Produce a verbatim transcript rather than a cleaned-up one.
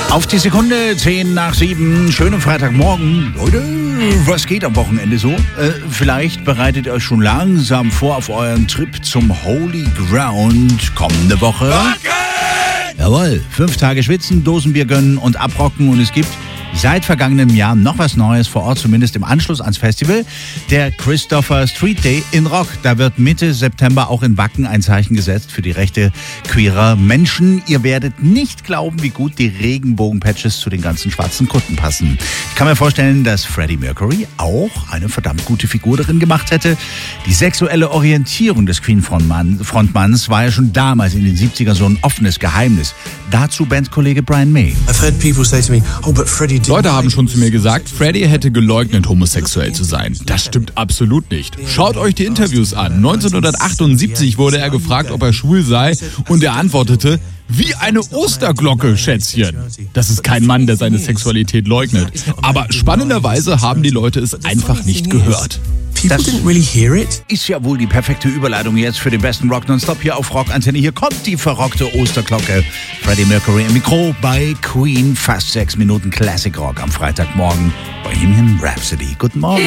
Auf die Sekunde, zehn nach sieben, schönen Freitagmorgen. Leute, was geht am Wochenende so? Äh, vielleicht bereitet ihr euch schon langsam vor auf euren Trip zum Holy Ground kommende Woche. Rocken! Jawohl, fünf Tage schwitzen, Dosenbier gönnen und abrocken und es gibt seit vergangenem Jahr noch was Neues vor Ort, zumindest im Anschluss ans Festival. Der Christopher Street Day in Rock. Da wird Mitte September auch in Wacken ein Zeichen gesetzt für die Rechte queerer Menschen. Ihr werdet nicht glauben, wie gut die Regenbogen-Patches zu den ganzen schwarzen Kutten passen. Ich kann mir vorstellen, dass Freddie Mercury auch eine verdammt gute Figur darin gemacht hätte. Die sexuelle Orientierung des Queen-Frontmanns war ja schon damals in den siebziger so ein offenes Geheimnis. Dazu Bandkollege Brian May. I've heard people say to me, oh, but Freddie Leute haben schon zu mir gesagt, Freddie hätte geleugnet, homosexuell zu sein. Das stimmt absolut nicht. Schaut euch die Interviews an. neunzehnhundertachtundsiebzig wurde er gefragt, ob er schwul sei, und er antwortete, wie eine Osterglocke, Schätzchen. Das ist kein Mann, der seine Sexualität leugnet. Aber spannenderweise haben die Leute es einfach nicht gehört. Das ist ja wohl die perfekte Überleitung jetzt für den besten Rock Nonstop hier auf Rock Antenne. Hier kommt die verrockte Osterglocke. Freddie Mercury im Mikro bei Queen. Fast sechs Minuten Classic Rock am Freitagmorgen. Bohemian Rhapsody. Guten Morgen.